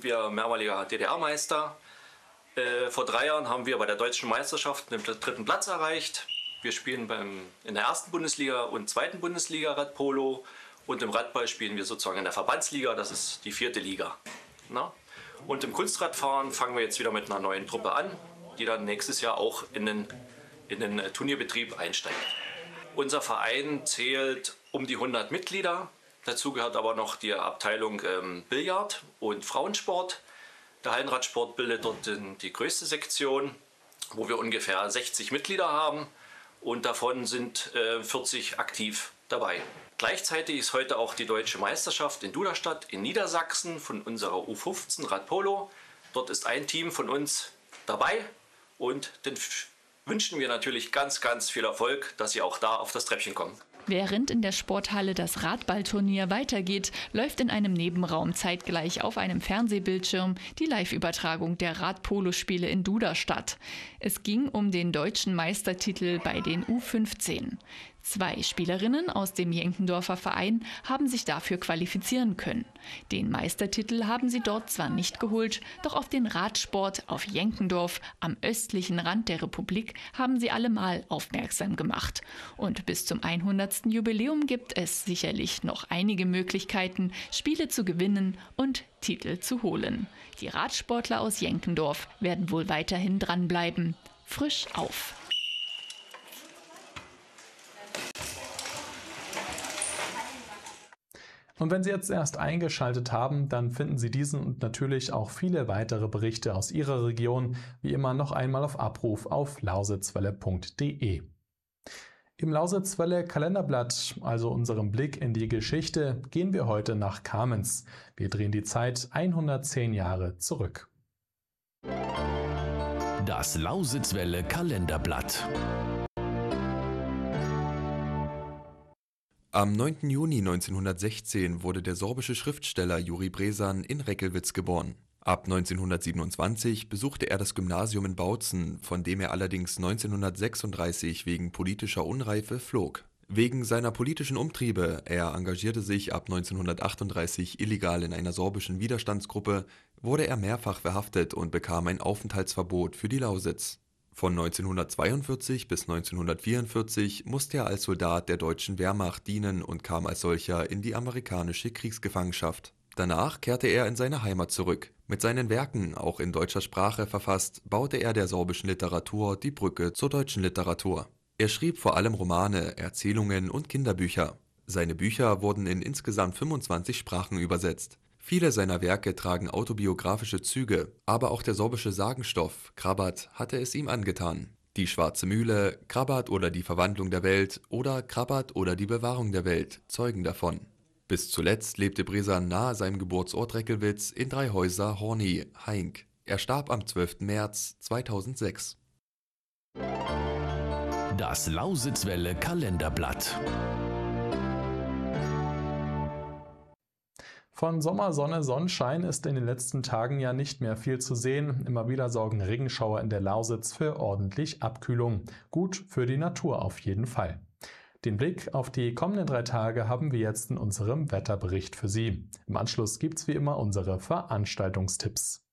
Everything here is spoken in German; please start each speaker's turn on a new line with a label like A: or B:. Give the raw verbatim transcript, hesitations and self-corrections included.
A: wir mehrmaliger D D R-Meister. Äh, vor drei Jahren haben wir bei der deutschen Meisterschaft den dritten Platz erreicht. Wir spielen beim, in der ersten Bundesliga und zweiten Bundesliga Radpolo. Und im Radball spielen wir sozusagen in der Verbandsliga, das ist die vierte Liga. Na? Und im Kunstradfahren fangen wir jetzt wieder mit einer neuen Truppe an, die dann nächstes Jahr auch in den, in den Turnierbetrieb einsteigt. Unser Verein zählt um die hundert Mitglieder. Dazu gehört aber noch die Abteilung ähm, Billard und Frauensport. Der Hallenradsport bildet dort den, die größte Sektion, wo wir ungefähr sechzig Mitglieder haben. Und davon sind äh, vierzig aktiv dabei. Gleichzeitig ist heute auch die deutsche Meisterschaft in Duderstadt in Niedersachsen von unserer U fünfzehn Radpolo. Dort ist ein Team von uns dabei und den wünschen wir natürlich ganz, ganz viel Erfolg, dass sie auch da auf das Treppchen kommen.
B: Während in der Sporthalle das Radballturnier weitergeht, läuft in einem Nebenraum zeitgleich auf einem Fernsehbildschirm die Live-Übertragung der Radpolospiele in Duderstadt. Es ging um den deutschen Meistertitel bei den U fünfzehn. Zwei Spielerinnen aus dem Jenkendorfer Verein haben sich dafür qualifizieren können. Den Meistertitel haben sie dort zwar nicht geholt, doch auf den Radsport auf Jenkendorf am östlichen Rand der Republik haben sie allemal aufmerksam gemacht. Und bis zum hundertsten Jubiläum gibt es sicherlich noch einige Möglichkeiten, Spiele zu gewinnen und Titel zu holen. Die Radsportler aus Jenkendorf werden wohl weiterhin dranbleiben. Frisch auf!
C: Und wenn Sie jetzt erst eingeschaltet haben, dann finden Sie diesen und natürlich auch viele weitere Berichte aus Ihrer Region wie immer noch einmal auf Abruf auf lausitzwelle punkt de. Im Lausitzwelle Kalenderblatt, also unserem Blick in die Geschichte, gehen wir heute nach Kamenz. Wir drehen die Zeit hundertzehn Jahre zurück.
D: Das Lausitzwelle Kalenderblatt.
E: Am neunten Juni neunzehnhundertsechzehn wurde der sorbische Schriftsteller Juri Brezan in Reckelwitz geboren. Ab neunzehnhundertsiebenundzwanzig besuchte er das Gymnasium in Bautzen, von dem er allerdings neunzehnhundertsechsunddreißig wegen politischer Unreife flog. Wegen seiner politischen Umtriebe, er engagierte sich ab neunzehnhundertachtunddreißig illegal in einer sorbischen Widerstandsgruppe, wurde er mehrfach verhaftet und bekam ein Aufenthaltsverbot für die Lausitz. Von neunzehnhundertzweiundvierzig bis neunzehnhundertvierundvierzig musste er als Soldat der deutschen Wehrmacht dienen und kam als solcher in die amerikanische Kriegsgefangenschaft. Danach kehrte er in seine Heimat zurück. Mit seinen Werken, auch in deutscher Sprache verfasst, baute er der sorbischen Literatur die Brücke zur deutschen Literatur. Er schrieb vor allem Romane, Erzählungen und Kinderbücher. Seine Bücher wurden in insgesamt fünfundzwanzig Sprachen übersetzt. Viele seiner Werke tragen autobiografische Züge, aber auch der sorbische Sagenstoff, Krabat, hatte es ihm angetan. Die Schwarze Mühle, Krabat oder die Verwandlung der Welt oder Krabat oder die Bewahrung der Welt zeugen davon. Bis zuletzt lebte Brezan nahe seinem Geburtsort Reckelwitz in Dreihäuser Horny, Hainck. Er starb am zwölften März zweitausendsechs.
D: Das Lausitzwelle Kalenderblatt.
C: Von Sommer, Sonne, Sonnenschein ist in den letzten Tagen ja nicht mehr viel zu sehen. Immer wieder sorgen Regenschauer in der Lausitz für ordentlich Abkühlung. Gut für die Natur auf jeden Fall. Den Blick auf die kommenden drei Tage haben wir jetzt in unserem Wetterbericht für Sie. Im Anschluss gibt's wie immer unsere Veranstaltungstipps.